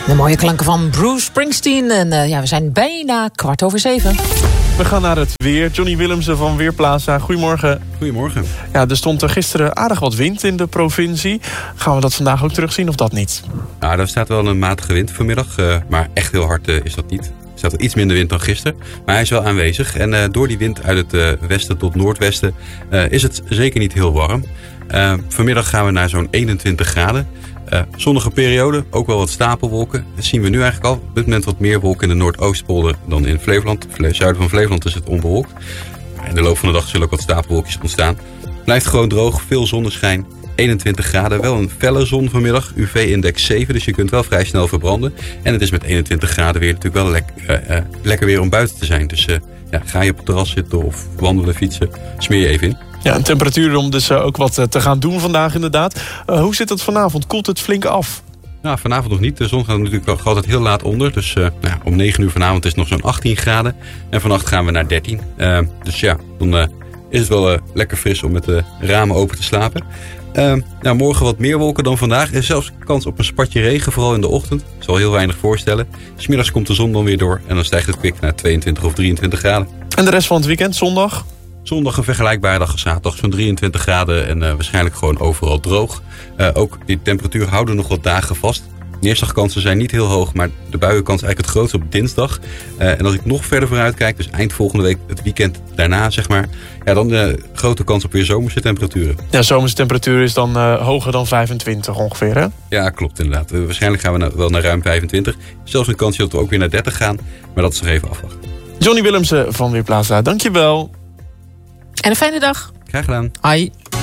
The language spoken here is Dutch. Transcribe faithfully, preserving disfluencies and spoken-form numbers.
De mooie klanken van Bruce Springsteen. En uh, ja, we zijn bijna kwart over zeven. We gaan naar het weer. Johnny Willemsen van Weerplaza. Goedemorgen. Goedemorgen. Ja, er stond er gisteren aardig wat wind in de provincie. Gaan we dat vandaag ook terugzien of dat niet? Nou, er staat wel een matige wind vanmiddag. Uh, maar echt heel hard uh, is dat niet. Er staat wel iets minder wind dan gisteren. Maar hij is wel aanwezig. En uh, door die wind uit het uh, westen tot noordwesten uh, is het zeker niet heel warm. Uh, vanmiddag gaan we naar zo'n eenentwintig graden. Uh, zonnige periode, ook wel wat stapelwolken. Dat zien we nu eigenlijk al. Op dit moment wat meer wolken in de Noordoostpolder dan in Flevoland. In het zuiden van Flevoland is het onbewolkt. In de loop van de dag zullen ook wat stapelwolkjes ontstaan. Blijft gewoon droog, veel zonneschijn. eenentwintig graden, wel een felle zon vanmiddag. U V-index zeven, dus je kunt wel vrij snel verbranden. En het is met eenentwintig graden weer natuurlijk wel lek, uh, uh, lekker weer om buiten te zijn. Dus uh, ja, ga je op het terras zitten of wandelen, fietsen, smeer je even in. Ja, een temperatuur om dus uh, ook wat uh, te gaan doen vandaag inderdaad. Uh, hoe zit het vanavond? Koelt het flink af? Nou, vanavond nog niet. De zon gaat natuurlijk wel altijd heel laat onder. Dus uh, nou, om negen uur vanavond is het nog zo'n achttien graden. En vannacht gaan we naar dertien. Uh, dus ja, dan uh, is het wel uh, lekker fris om met de ramen open te slapen. Uh, nou, morgen wat meer wolken dan vandaag. Er is zelfs kans op een spatje regen, vooral in de ochtend. Dat zal heel weinig voorstellen. 'S Middags komt de zon dan weer door. En dan stijgt het kwik naar tweeëntwintig of drieëntwintig graden. En de rest van het weekend, zondag? Zondag een vergelijkbare dag als zaterdag, zo'n drieëntwintig graden en uh, waarschijnlijk gewoon overal droog. Uh, ook die temperatuur houden nog wat dagen vast. Neerslagkansen zijn niet heel hoog, maar de buienkans eigenlijk het grootst op dinsdag. Uh, en als ik nog verder vooruit kijk, dus eind volgende week, het weekend daarna zeg maar, ja, dan de grote kans op weer zomerse temperaturen. Ja, zomerse temperatuur is dan uh, hoger dan vijfentwintig ongeveer, hè? Ja, klopt inderdaad. Uh, waarschijnlijk gaan we na, wel naar ruim vijfentwintig. Zelfs een kansje dat we ook weer naar dertig gaan, maar dat is nog even afwachten. Johnny Willemsen van Weerplaza, dankjewel. En een fijne dag. Graag gedaan. Hoi.